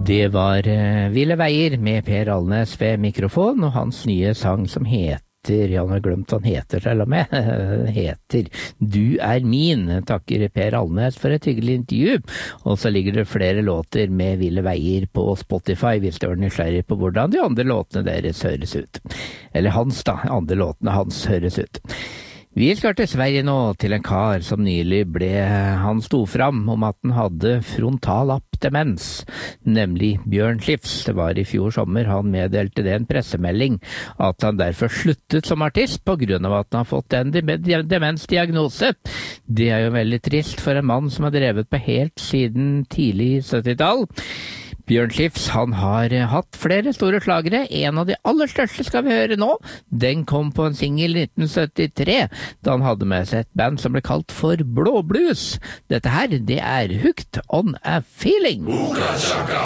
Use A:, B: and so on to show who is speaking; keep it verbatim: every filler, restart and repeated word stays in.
A: Det var uh, Ville Veier med Per Alnes ved mikrofon, og hans nye sang som heter, jeg har glemt han heter til og med, heter Du er min. Takker Per Alnes for et hyggelig intervju, og så ligger det flere låter med Ville Veier på Spotify, hvis du er nysgjerrig på hvordan de andre låtene deres høres ut. Eller hans da, andre låtene hans høres ut. Vi skal til Sverige nå, til en kar som nylig ble, han sto fram om at han hadde frontalappdemens, nemlig Bjørn Skifs. Det var i fjor sommer han meddelte det en pressemelding, at han derfor sluttet som artist på grunn av at han har fått en demensdiagnose. Det er jo veldig trist for en mann som har drevet på helt siden tidlig syttitall. Bjørn Skifs, han har hatt flere store slagere. En av de aller største skal vi høre nå. Den kom på en single i nitten syttitre, da han hadde med seg et band som ble kalt for Blå Blues. Dette her, det er Hooked on a Feeling.